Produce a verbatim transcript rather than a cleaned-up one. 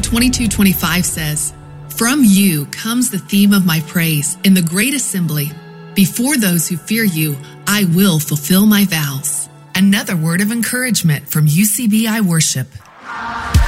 twenty-two twenty-five says, "From you comes the theme of my praise in the great assembly. Before those who fear you, I will fulfill my vows." Another word of encouragement from U C B I Worship.